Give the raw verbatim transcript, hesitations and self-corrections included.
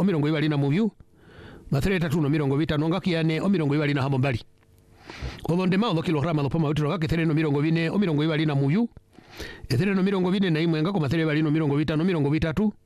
o mirongo ibali na muvyu mathere tatu no mirongo vitano ngakiane o mirongo ibali na hambo mbali othonde ma otho kilograma thopoma utiro gakithere no mirongo vine o mirongo ibali na muvyu ethere no mirongo vine na imwe ngako mathere bali no mirongo vitano mirongo vitatu